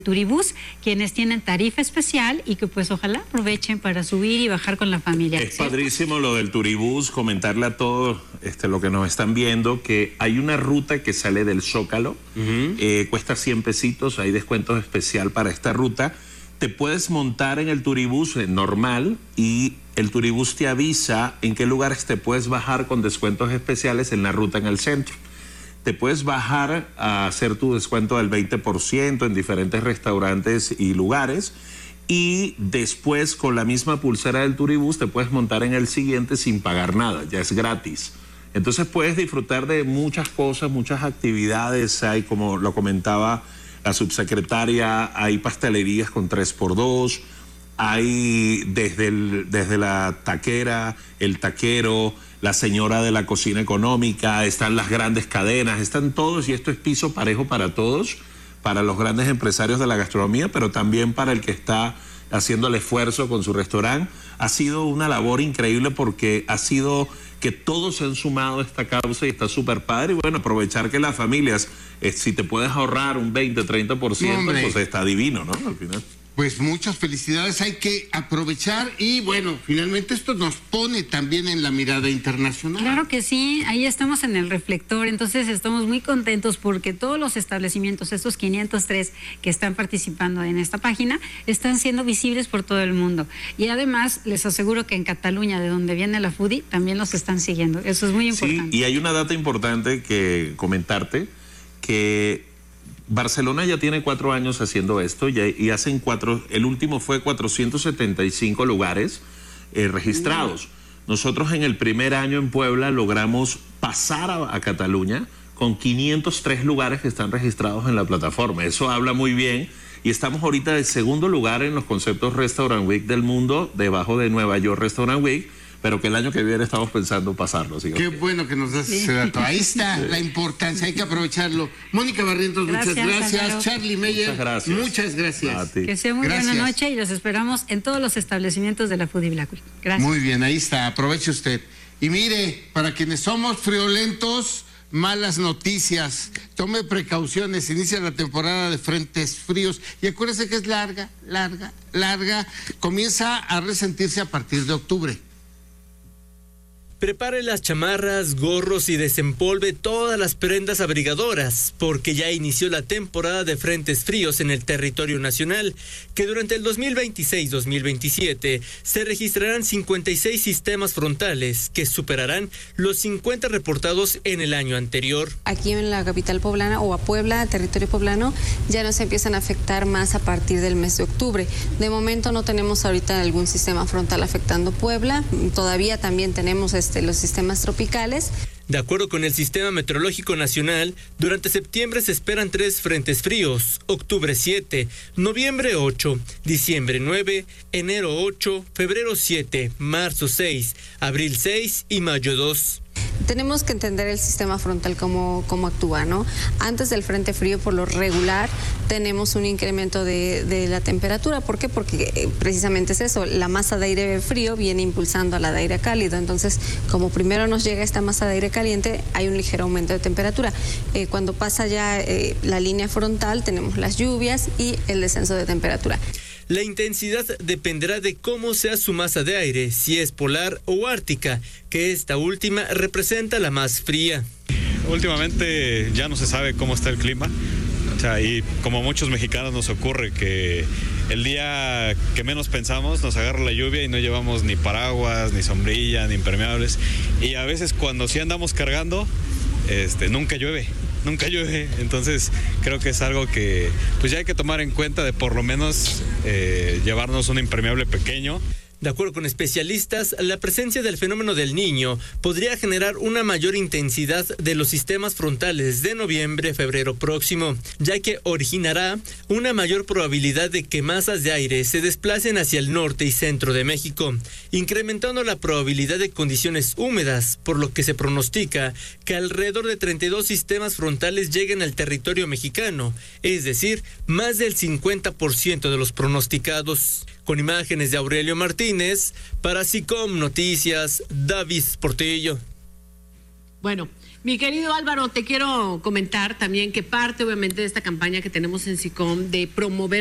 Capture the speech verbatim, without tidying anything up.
Turibús, quienes tienen tarifa especial y que pues ojalá aprovechen para subir y bajar con la familia. Es padrísimo lo del Turibús, comentarle a todos este, lo que nos están viendo, que hay una ruta que sale del Zócalo, uh-huh. eh, cuesta cien pesitos, hay descuentos especial para esta ruta. Te puedes montar en el Turibús normal y el Turibús te avisa en qué lugares te puedes bajar con descuentos especiales en la ruta en el centro. Te puedes bajar a hacer tu descuento del veinte por ciento en diferentes restaurantes y lugares y después con la misma pulsera del Turibús te puedes montar en el siguiente sin pagar nada, ya es gratis. Entonces puedes disfrutar de muchas cosas, muchas actividades, hay como lo comentaba la subsecretaria, hay pastelerías con tres por dos, hay desde, el, desde la taquera, el taquero, la señora de la cocina económica, están las grandes cadenas, están todos y esto es piso parejo para todos, para los grandes empresarios de la gastronomía, pero también para el que está haciendo el esfuerzo con su restaurante. Ha sido una labor increíble porque ha sido que todos se han sumado a esta causa y está súper padre. Y bueno, aprovechar que las familias, eh, si te puedes ahorrar un veinte, treinta por ciento, pues está divino, ¿no? Al final. Pues muchas felicidades, hay que aprovechar y bueno, finalmente esto nos pone también en la mirada internacional. Claro que sí, ahí estamos en el reflector, entonces estamos muy contentos porque todos los establecimientos, estos quinientos tres que están participando en esta página, están siendo visibles por todo el mundo. Y además les aseguro que en Cataluña, de donde viene la Foodie, también los están siguiendo, eso es muy importante. Sí, y hay una data importante que comentarte, que Barcelona ya tiene cuatro años haciendo esto y, y hacen cuatro, el último fue cuatrocientos setenta y cinco lugares eh, registrados. Nosotros en el primer año en Puebla logramos pasar a, a Cataluña con quinientos tres lugares que están registrados en la plataforma. Eso habla muy bien y estamos ahorita de segundo lugar en los conceptos Restaurant Week del mundo, debajo de Nueva York Restaurant Week, pero que el año que viene estamos pensando pasarlo. ¿Sí? Qué bueno que nos das ese dato. Ahí está la importancia, hay que aprovecharlo. Mónica Barrientos, gracias, muchas gracias. Álvaro. Charlie Meyer, muchas gracias. Muchas gracias. Que sea muy gracias. Buena noche y los esperamos en todos los establecimientos de la Foodie Black Week. Gracias. Muy bien, ahí está, aproveche usted. Y mire, para quienes somos friolentos, malas noticias, tome precauciones, inicia la temporada de frentes fríos y acuérdese que es larga, larga, larga, comienza a resentirse a partir de octubre. Prepare las chamarras, gorros y desempolve todas las prendas abrigadoras, porque ya inició la temporada de frentes fríos en el territorio nacional, que durante el dos mil veintiséis dos mil veintisiete se registrarán cincuenta y seis sistemas frontales que superarán los cincuenta reportados en el año anterior. Aquí en la capital poblana o a Puebla, territorio poblano, ya nos empiezan a afectar más a partir del mes de octubre. De momento no tenemos ahorita algún sistema frontal afectando Puebla, todavía también tenemos este de los sistemas tropicales. De acuerdo con el Sistema Meteorológico Nacional, durante septiembre se esperan tres frentes fríos: octubre siete, noviembre ocho, diciembre nueve, enero ocho, febrero siete, marzo seis, abril seis y mayo dos. Tenemos que entender el sistema frontal cómo, cómo actúa, ¿no? Antes del frente frío, por lo regular, tenemos un incremento de, de la temperatura. ¿Por qué? Porque eh, precisamente es eso, la masa de aire frío viene impulsando a la de aire cálido. Entonces, como primero nos llega esta masa de aire caliente, hay un ligero aumento de temperatura. Eh, cuando pasa ya eh, la línea frontal, tenemos las lluvias y el descenso de temperatura. La intensidad dependerá de cómo sea su masa de aire, si es polar o ártica, que esta última representa la más fría. Últimamente ya no se sabe cómo está el clima, o sea, y como muchos mexicanos nos ocurre que el día que menos pensamos nos agarra la lluvia y no llevamos ni paraguas, ni sombrilla, ni impermeables, y a veces cuando sí andamos cargando, este, nunca llueve. Nunca llueve, entonces creo que es algo que pues ya hay que tomar en cuenta de por lo menos eh, llevarnos un impermeable pequeño. De acuerdo con especialistas, la presencia del fenómeno del Niño podría generar una mayor intensidad de los sistemas frontales de noviembre-febrero próximo, ya que originará una mayor probabilidad de que masas de aire se desplacen hacia el norte y centro de México, incrementando la probabilidad de condiciones húmedas, por lo que se pronostica que alrededor de treinta y dos sistemas frontales lleguen al territorio mexicano, es decir, más del cincuenta por ciento de los pronosticados. Con imágenes de Aurelio Martínez, para SICOM Noticias, David Portillo. Bueno, Mi querido Álvaro, te quiero comentar también que parte obviamente de esta campaña que tenemos en SICOM de promover